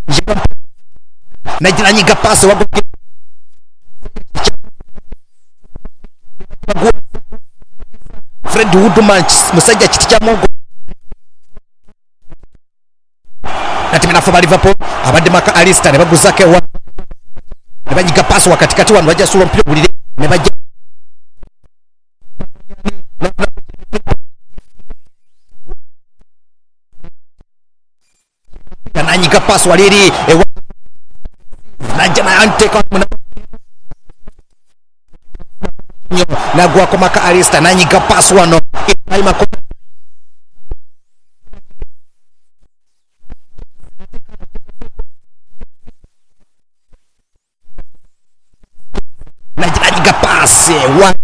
nagira nyiga pass wago Fred Woodman musajja kiti kya mongo nati minafa ba Liverpool abadde Maka Alistair ne baguzake wa ne banyiga pass wakati kati wanu bajja sula mpira bulire ne bajja nanyiga pass waliri najja na anteka nagwa kwa Maka Alistair nanyiga pass wano Ibrahima najja pass wa